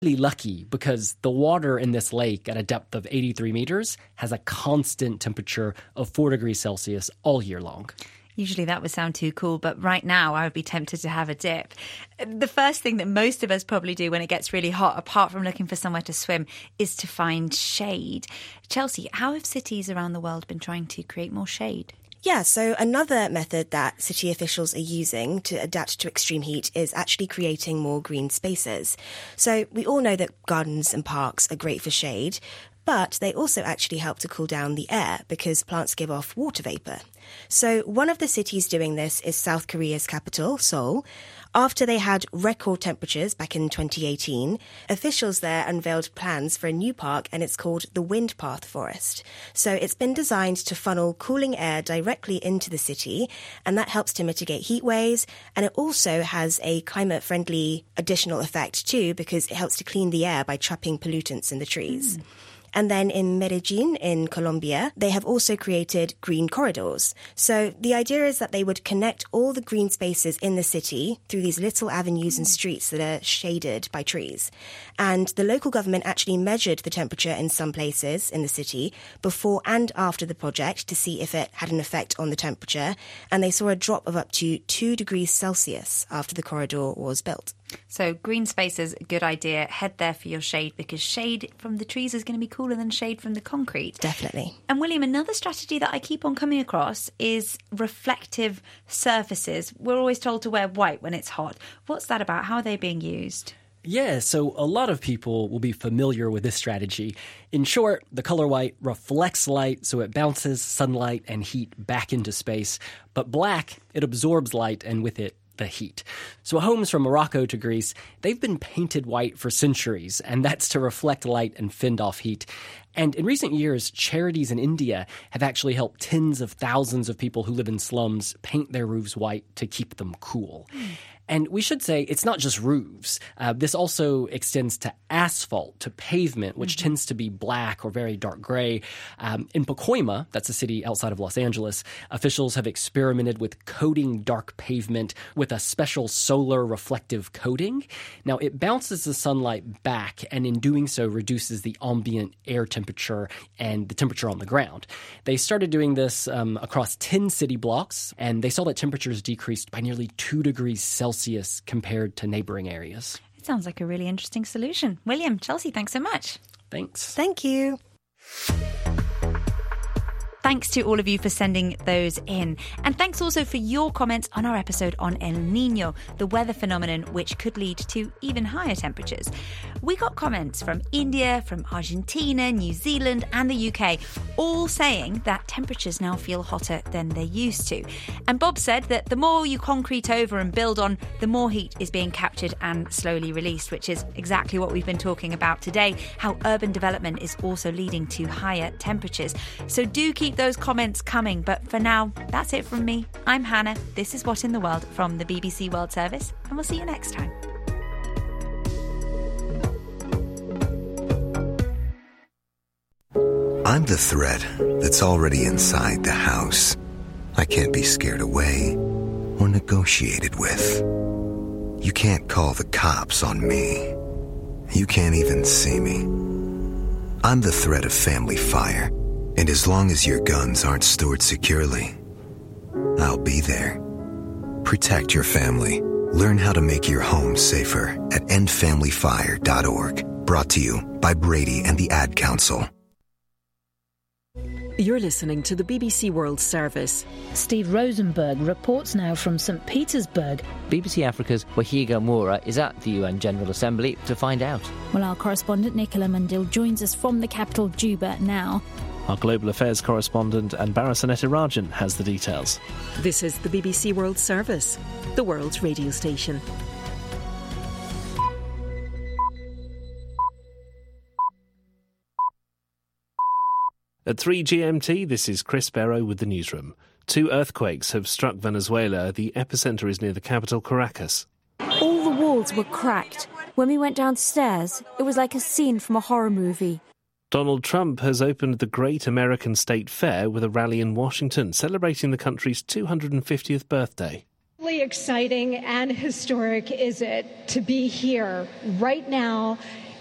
really lucky because the water in this lake at a depth of 83 meters has a constant temperature of 4 degrees Celsius all year long. Usually that would sound too cool, but right now I would be tempted to have a dip. The first thing that most of us probably do when it gets really hot, apart from looking for somewhere to swim, is to find shade. Chelsea, how have cities around the world been trying to create more shade? Yeah, so another method that city officials are using to adapt to extreme heat is actually creating more green spaces. So we all know that gardens and parks are great for shade, but they also actually help to cool down the air because plants give off water vapour. So one of the cities doing this is South Korea's capital, Seoul. After they had record temperatures back in 2018, officials there unveiled plans for a new park, and it's called the Wind Path Forest. So it's been designed to funnel cooling air directly into the city, and that helps to mitigate heat waves. And it also has a climate-friendly additional effect too, because it helps to clean the air by trapping pollutants in the trees. And then in Medellin, in Colombia, they have also created green corridors. So the idea is that they would connect all the green spaces in the city through these little avenues and streets that are shaded by trees. And the local government actually measured the temperature in some places in the city before and after the project to see if it had an effect on the temperature. And they saw a drop of up to 2 degrees Celsius after the corridor was built. So green spaces, good idea. Head there for your shade, because shade from the trees is going to be cooler than shade from the concrete. Definitely. And William, another strategy that I keep on coming across is reflective surfaces. We're always told to wear white when it's hot. What's that about? How are they being used? Yeah, so a lot of people will be familiar with this strategy. In short, the color white reflects light, so it bounces sunlight and heat back into space. But black, it absorbs light, and with it, the heat. So homes from Morocco to Greece, they've been painted white for centuries, and that's to reflect light and fend off heat. And in recent years, charities in India have actually helped tens of thousands of people who live in slums paint their roofs white to keep them cool. And we should say it's not just roofs. This also extends to asphalt, to pavement, which tends to be black or very dark gray. In Pacoima, that's a city outside of Los Angeles, officials have experimented with coating dark pavement with a special solar reflective coating. Now, it bounces the sunlight back, and in doing so reduces the ambient air temperature and the temperature on the ground. They started doing this across 10 city blocks, and they saw that temperatures decreased by nearly 2 degrees Celsius compared to neighboring areas. It sounds like a really interesting solution. William, Chelsea, thanks so much. Thanks. Thank you. Thanks to all of you for sending those in. And thanks also for your comments on our episode on El Niño, the weather phenomenon which could lead to even higher temperatures. We got comments from India, from Argentina, New Zealand and the UK, all saying that temperatures now feel hotter than they used to. And Bob said that the more you concrete over and build on, the more heat is being captured and slowly released, which is exactly what we've been talking about today, how urban development is also leading to higher temperatures. So do keep those comments coming, but for now, that's it from me. I'm Hannah. This is What in the World from the BBC World Service, and we'll see you next time. I'm the thread that's already inside the house. I can't be scared away or negotiated with. You can't call the cops on me. You can't even see me. I'm the thread of family fire. And as long as your guns aren't stored securely, I'll be there. Protect your family. Learn how to make your home safer at endfamilyfire.org. Brought to you by Brady and the Ad Council. You're listening to the BBC World Service. Steve Rosenberg reports now from St. Petersburg. BBC Africa's Wahiga Moura is at the UN General Assembly to find out. Well, our correspondent Nicola Mundil joins us from the capital, Juba, now. Our global affairs correspondent Anbara Sanetirajan has the details. This is the BBC World Service, the world's radio station. At 3 GMT, this is Chris Barrow with the newsroom. 2 earthquakes have struck Venezuela. The epicenter is near the capital, Caracas. All the walls were cracked. When we went downstairs, it was like a scene from a horror movie. Donald Trump has opened the Great American State Fair with a rally in Washington, celebrating the country's 250th birthday. Really exciting and historic is it to be here right now